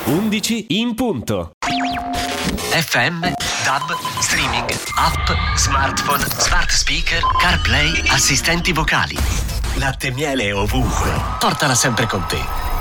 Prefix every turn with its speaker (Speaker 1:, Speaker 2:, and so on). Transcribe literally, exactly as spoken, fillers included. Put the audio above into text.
Speaker 1: undici in punto.
Speaker 2: F M, D A B, streaming, app, smartphone, smart speaker, CarPlay, assistenti vocali. Latte e miele ovunque. Portala sempre con te.